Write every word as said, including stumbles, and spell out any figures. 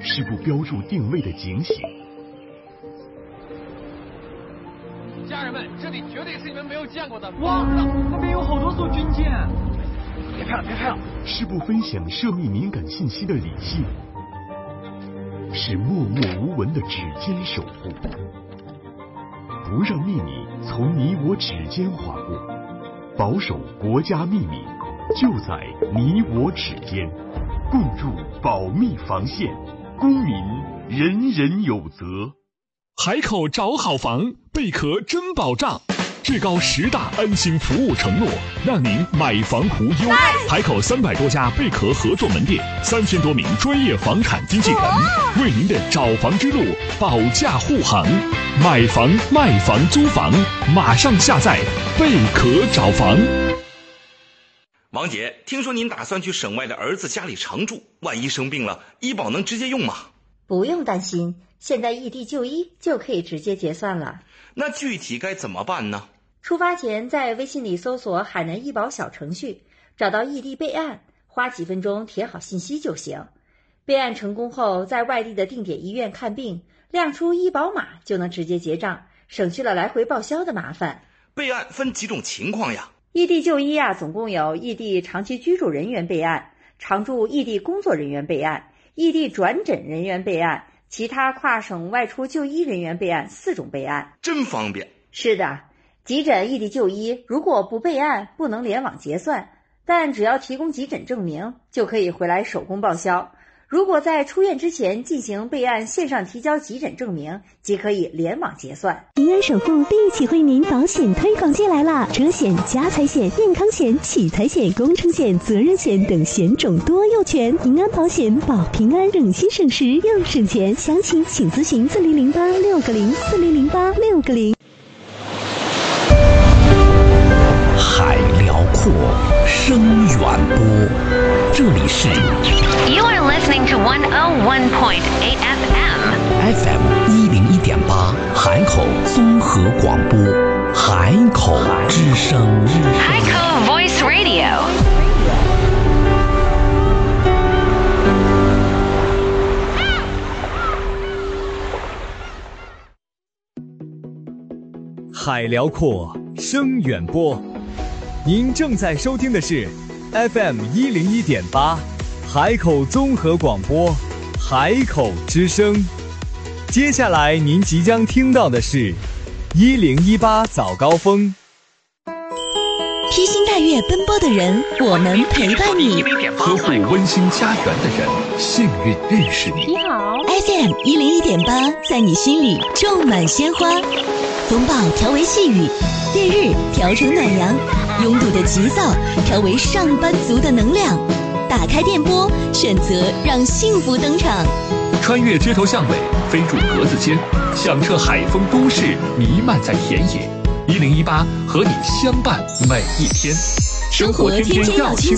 是不标注定位的警醒。 家人们，这里绝对是你们没有见过的。 哇，那边有好多艘军舰！ 别拍了，别拍了！ 是不分享涉密敏感信息的理性，是默默无闻的指尖守护，不让秘密从你我指尖划过，保守国家秘密就在你我指尖，共筑保密防线，公民人人有责。 海口找好房，贝壳真保障，至高十大安心服务承诺，让您买房无忧。海口三百多家贝壳合作门店，三千多名专业房产经纪人，为您的找房之路保驾护航。买房、卖房、租房，马上下载贝壳找房。 王姐，听说您打算去省外的儿子家里常住，万一生病了，医保能直接用吗？ 不用担心，现在异地就医就可以直接结算了。 那具体该怎么办呢？ 出发前在微信里搜索海南医保小程序，找到异地备案，花几分钟填好信息就行。备案成功后，在外地的定点医院看病，亮出医保码就能直接结账，省去了来回报销的麻烦。 备案分几种情况呀？ 异地就医啊，总共有异地长期居住人员备案、常驻异地工作人员备案、异地转诊人员备案、其他跨省外出就医人员备案四种备案。 真方便。 是的，急诊异地就医如果不备案不能联网结算，但只要提供急诊证明就可以回来手工报销。如果在出院之前进行备案线上提交急诊证明，即可以联网结算。 平安守护立体惠民保险推广季来啦！车险、家财险、健康险、喜财险、工程险、责任险等险种多又全，平安保险保平安，省心省时又省钱。详情请咨询四零零八六个零四零零八六个零。 海辽阔，声远播，这里是 You are listening to one oh one point eight F M F M 一零一点八，海口综合广播，海口之声， 海口 Voice Radio。 海辽阔，声远播。您正在收听的是 F M 一零一点八，海口综合广播，海口之声。接下来您即将听到的是一零一八早高峰。 披星戴月奔波的人，我们陪伴你； 呵护温馨家园的人，幸运认识你。 你好 ，F M 一零一点八，在你心里种满鲜花。风暴调为细雨，烈日调成暖阳，拥堵的急躁调为上班族的能量。打开电波，选择让幸福登场。 穿越街头巷尾，飞入格子间，响彻海风都市，弥漫在田野。一零一八和你相伴每一天， 生活天天要轻